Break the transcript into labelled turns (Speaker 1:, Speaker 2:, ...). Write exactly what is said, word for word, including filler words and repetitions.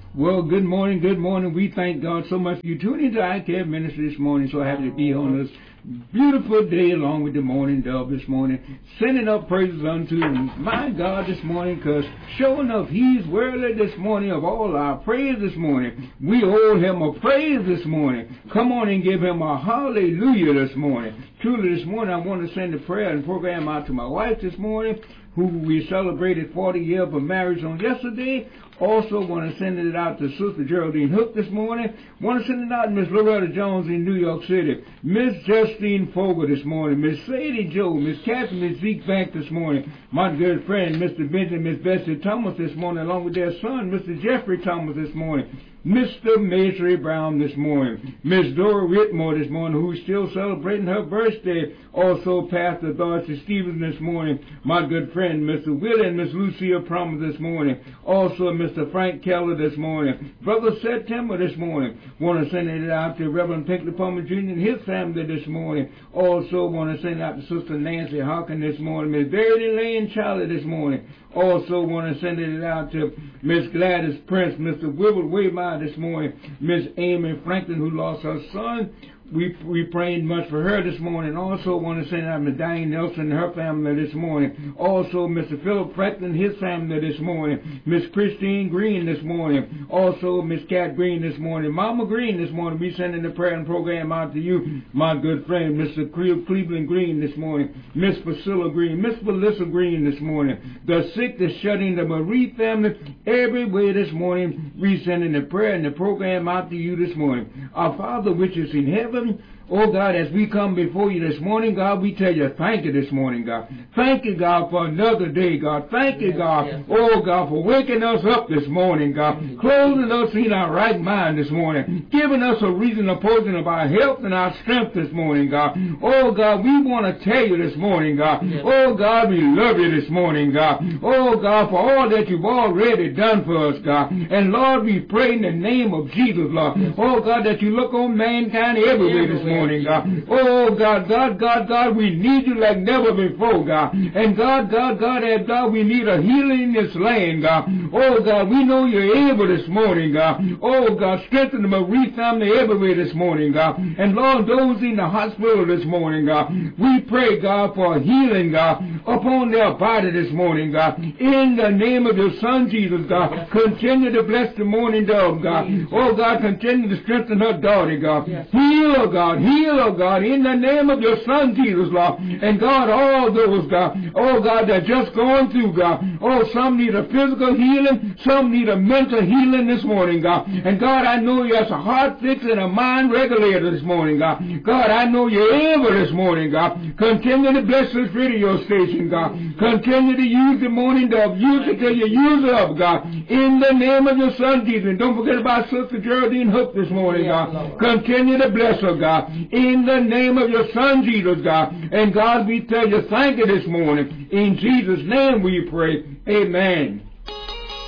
Speaker 1: Well, good morning, good morning. We thank God so much for you tuning into I Care Ministry this morning. So happy to be on this beautiful day along with the morning dove this morning, sending up praises unto my God this morning, because sure enough, He's worthy this morning of all our praise this morning. We owe Him a praise this morning. Come on and give Him a hallelujah this morning. Truly this morning, I want to send a prayer and program out to my wife this morning, who we celebrated forty years of marriage on yesterday. Also want to send it out to Sister Geraldine Hook this morning. Want to send it out to Miss Loretta Jones in New York City. Miss Justine Fogel this morning. Miss Sadie Joe. Miss Kathy, Miss Zeke Bank this morning. My good friend, Mister Benjamin, Miss Bessie Thomas this morning, along with their son, Mister Jeffrey Thomas this morning. Mister Marjorie Brown this morning. Miss Dora Whitmore this morning, who's still celebrating her birthday. Also, Pastor Dorothy Stevens this morning. My good friend, Mister Willie and Miss Lucia Promise this morning. Also, Mister Frank Keller this morning. Brother September this morning. Want to send it out to Reverend Pinkley Palmer Junior and his family this morning. Also, want to send it out to Sister Nancy Hawkins this morning. Miss Verity Lane Charlie this morning. Also, want to send it out to Miss Gladys Prince, Mister Wilbur Waymire this morning, Miss Amy Franklin, who lost her son. We we prayed much for her this morning. Also want to send out Miss Diane Nelson and her family this morning. Also Mister Philip Franklin and his family this morning. Miss Christine Green this morning. Also Miss Cat Green this morning. Mama Green this morning. We sending the prayer and program out to you, my good friend, Mister Cleveland Green this morning. Miss Priscilla Green. Miss Melissa Green this morning. The sick, the shut-in, the Marie family, everywhere this morning. We sending the prayer and the program out to you this morning. Our Father which is in heaven, oh God, as we come before you this morning, God, we tell you thank you this morning, God. Thank you, God, for another day, God. Thank you, God, yes, yes. oh God, for waking us up this morning, God. Closing us in our right mind this morning. Giving us a reason of portion of our health and our strength this morning, God. Oh God, we want to tell you this morning, God. Yes. Oh God, we love you this morning, God. Oh God, for all that you've already done for us, God. And Lord, we pray in the name of Jesus, Lord. Yes. Oh God, that you look on mankind everywhere this morning, God. Oh, God, God, God, God, we need you like never before, God. And God, God, God, and God, we need a healing in this land, God. Oh, God, we know you're able this morning, God. Oh, God, strengthen the Marie family everywhere this morning, God. And Lord, those in the hospital this morning, God, we pray, God, for healing, God, upon their body this morning, God. In the name of your Son, Jesus, God, continue to bless the morning dove, God. Oh, God, continue to strengthen her daughter, God. Heal her, God. Heal, oh God, in the name of your Son, Jesus, Lord. And God, all those, God, oh God, that just going through, God. Oh, some need a physical healing. Some need a mental healing this morning, God. And God, I know you as a heart fix and a mind regulator this morning, God. God, I know you're able this morning, God. Continue to bless this radio station, God. Continue to use the morning dove. Use it till you use it up, God. In the name of your Son, Jesus. And don't forget about Sister Geraldine Hook this morning, God. Continue to bless her, God. In the name of your Son, Jesus, God. And God, we tell you thank you this morning. In Jesus' name we pray. Amen.